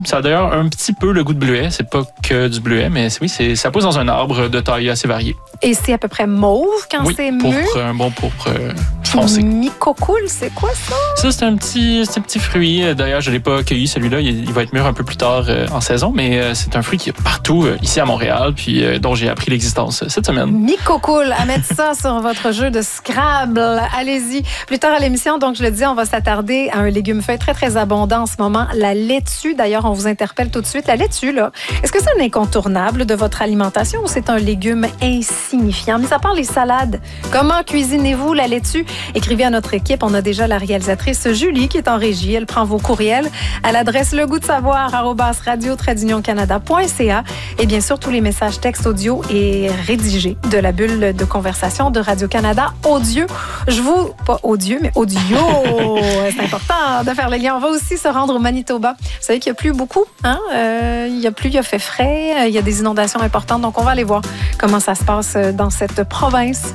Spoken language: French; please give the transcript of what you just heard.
Ça a d'ailleurs un petit peu le goût de bleuet. C'est pas que du bleuet, mais oui, ça pousse dans un arbre de taille assez variée. Et c'est à peu près mauve quand c'est mûr? Oui, un bon pourpre foncé. Mycocoule, c'est quoi ça? Ça, c'est un petit fruit. D'ailleurs, je ne l'ai pas cueilli, celui-là. Il va être mûr un peu plus tard en saison, mais c'est un fruit qui est partout ici à Montréal, puis dont j'ai appris l'existence cette semaine. Mycocoule, à mettre ça sur votre jeu de Scrabble. Allez-y. Plus tard à l'émission, donc je le dis, on va s'attarder à un légume feuille très, très abondant en ce moment, la laitue. D'ailleurs, on vous interpelle tout de suite. La laitue, là, est-ce que c'est un incontournable de votre alimentation ou c'est un légume insignifiant? Mis à part les salades, comment cuisinez-vous la laitue? Écrivez à notre équipe. On a déjà la réalisatrice Julie qui est en régie. Elle prend vos courriels à l'adresse legoûtdesavoir@radio-canada.ca et bien sûr, tous les messages textes audio et rédigés de la bulle de conversation de Radio-Canada audio. Pas audio, mais audio. C'est important de faire le lien. On va aussi se rendre au Manitoba. Vous savez qu'il n'y a plus beaucoup. Hein? Il a fait frais. Il y a des inondations importantes. Donc, on va aller voir comment ça se passe dans cette province